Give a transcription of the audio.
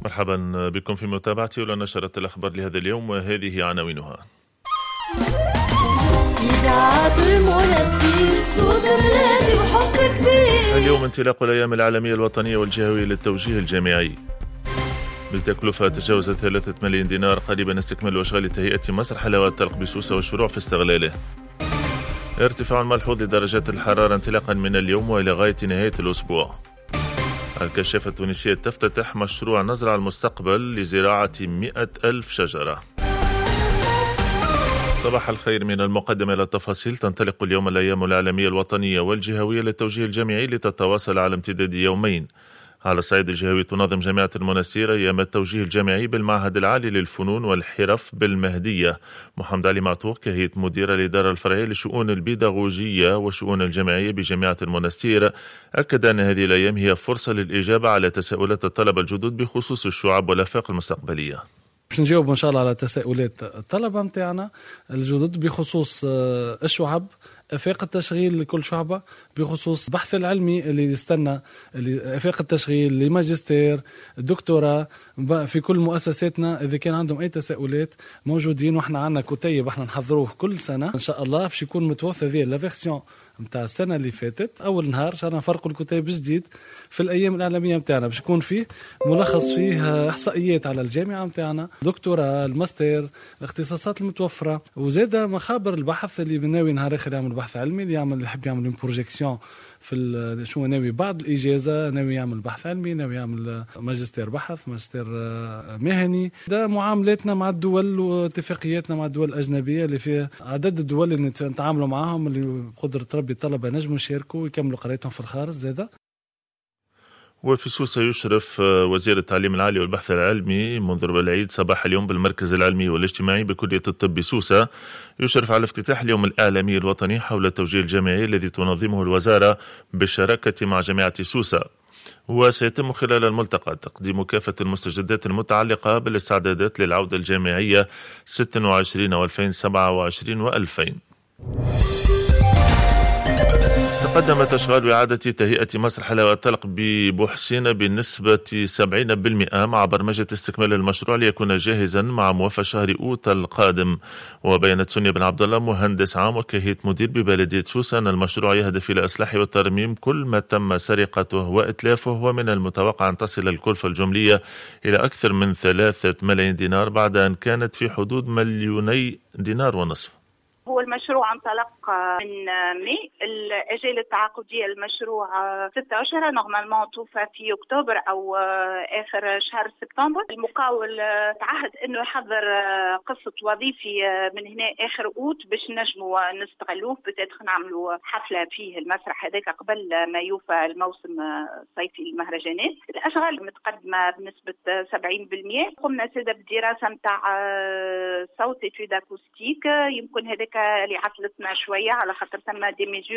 مرحبا بكم في متابعة أولى نشرة الأخبار لهذا اليوم، وهذه عناوينها. اليوم انطلاق الأيام العالمية الوطنية والجهوية للتوجيه الجامعي بتكلفة تجاوزت 3 ملايين دينار، قريبا استكمال أشغال تهيئة مسرح حلاوة الطلق بسوسة والشروع في استغلاله. ارتفاع ملحوظ لدرجات الحرارة انطلاقا من اليوم وإلى غاية نهاية الأسبوع. الكشافة التونسية تفتتح مشروع نزرع المستقبل لزراعة 100,000 شجرة. صباح الخير، من المقدمة إلى التفاصيل. تنطلق اليوم الأيام العالمية الوطنية والجهوية للتوجيه الجامعي لتتواصل على امتداد يومين. على الصعيد الجهوي تنظم جامعة المنستير أيام التوجيه الجامعي بالمعهد العالي للفنون والحرف بالمهدية. محمد علي معطوق كهيئة مدير الإدارة الفرعية للشؤون البيداغوجية والشؤون الجامعية بجامعة المنستير أكد أن هذه الأيام هي فرصة للإجابة على تساؤلات الطلبة الجدد بخصوص الشعب والآفاق المستقبلية. باش نجاوب إن شاء الله على تساؤلات الطلبة متاعنا الجدد بخصوص الشعب، آفاق التشغيل لكل شعبة، بخصوص البحث العلمي اللي يستنى آفاق التشغيل لماجستير دكتوراه في كل مؤسساتنا. إذا كان عندهم أي تساؤلات موجودين، وإحنا عنا كتيب إحنا نحضروه كل سنة إن شاء الله باش يكون متوفى ذي لافيرسيون متاع السنة اللي فاتت. أول نهار شاء الله نفرقوا الكتاب جديد في الأيام الإعلامية متاعنا، باش يكون فيه ملخص فيه إحصائيات على الجامعة متاعنا، دكتوراه، الماستر، الاختصاصات المتوفرة، وزادة مخابر البحث اللي بناوي نهار آخر يعمل بحث علمي، اللي يحب يعمل بروجيكسيون في شو ناوي بعد الإجازة، ناوي يعمل بحث علمي، ناوي يعمل ماجستير بحث، ماجستير مهني. ده معاملاتنا مع الدول واتفاقياتنا مع الدول الأجنبية اللي فيها عدد الدول اللي نتعاملوا معهم، اللي بقدرة ربي الطلبة نجموا يشاركوا ويكملوا قرايتهم في الخارج زادة. وفي سوسة يشرف وزير التعليم العالي والبحث العلمي منذر بالعيد صباح اليوم بالمركز العلمي والاجتماعي بكلية الطب بسوسة، يشرف على افتتاح اليوم الإعلامي الوطني حول التوجيه الجامعي الذي تنظمه الوزارة بالشراكة مع جامعة سوسة. وسيتم خلال الملتقى تقديم كافة المستجدات المتعلقة بالاستعدادات للعودة الجامعية 26 و2027 و2000. تقدمت أشغال إعادة تهيئة مسرح حلاوة الطلق ببحسين بنسبة 70% مع برمجة استكمال المشروع ليكون جاهزا مع موافاة شهر أوت القادم. وبينت سونيا بن عبد الله مهندس عام وكهيئة مدير ببلدية سوسة أن المشروع يهدف إلى إصلاح وترميم كل ما تم سرقته وإتلافه، ومن المتوقع أن تصل الكلفة الجملية إلى أكثر من 3 ملايين دينار بعد أن كانت في حدود 2 دينار ونصف. هو المشروع انطلق من ماي، الأجال التعاقدية المشروع 6 أشهر، نورمالمون توفى في أكتوبر أو آخر شهر سبتمبر. المقاول تعهد أنه يحضر قصة وظيفي من هنا آخر أوت باش نجموا نستغلوه، بتاتخ نعملوا حفلة فيه المسرح هذاك قبل ما يوفى الموسم الصيفي للمهرجانات. الأشغال متقدمة بنسبة 70%. قمنا سيدة بدراسة متاع صوت إتيود أكوستيك، يمكن هذاك اللي عطلتنا شوية على خاطر ثم دي ميزور